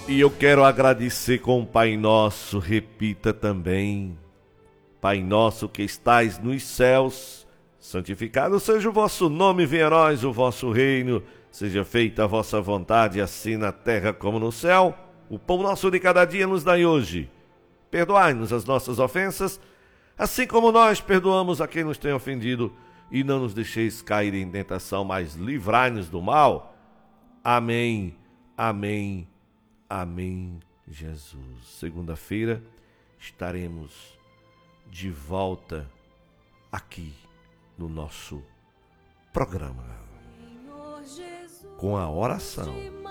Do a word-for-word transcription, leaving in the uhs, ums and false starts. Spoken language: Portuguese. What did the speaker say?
E eu quero agradecer com o Pai Nosso, repita também. Pai Nosso que estais nos céus, santificado seja o vosso nome, venha a nós o vosso reino, seja feita a vossa vontade, assim na terra como no céu. O pão nosso de cada dia nos dai hoje. Perdoai-nos as nossas ofensas, assim como nós perdoamos a quem nos tem ofendido, e não nos deixeis cair em tentação, mas livrai-nos do mal. Amém, amém, amém, Jesus. Segunda-feira estaremos de volta aqui no nosso programa com a oração.